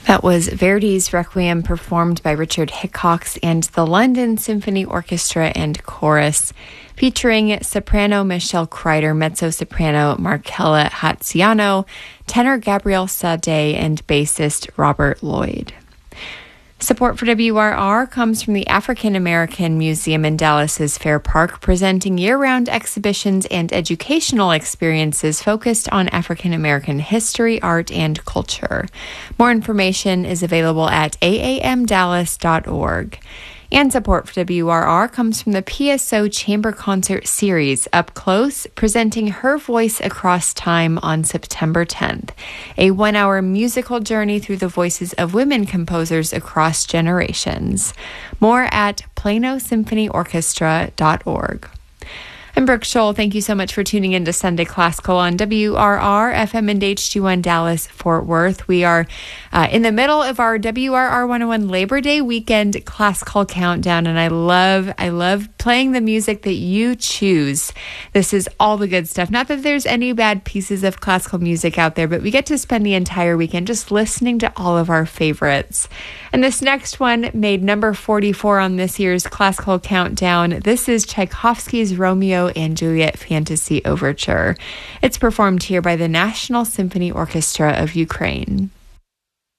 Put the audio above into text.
That was Verdi's Requiem performed by Richard Hickox and the London Symphony Orchestra and Chorus, featuring soprano Michelle Kreider, mezzo-soprano Markella Hatziano, tenor Gabriel Sade, and bassist Robert Lloyd. Support for WRR comes from the African American Museum in Dallas's Fair Park, presenting year-round exhibitions and educational experiences focused on African American history, art, and culture. More information is available at aamdallas.org. And support for WRR comes from the PSO Chamber Concert Series, Up Close, presenting Her Voice Across Time on September 10th, a 1-hour musical journey through the voices of women composers across generations. More at planosymphonyorchestra.org. I'm Brooke Scholl. Thank you so much for tuning in to Sunday Classical on WRR, FM and HD1 Dallas, Fort Worth. We are in the middle of our WRR 101 Labor Day weekend classical countdown, and I love playing the music that you choose. This is all the good stuff. Not that there's any bad pieces of classical music out there, but we get to spend the entire weekend just listening to all of our favorites. And this next one made number 44 on this year's classical countdown. This is Tchaikovsky's Romeo and Juliet Fantasy Overture. It's performed here by the National Symphony Orchestra of Ukraine.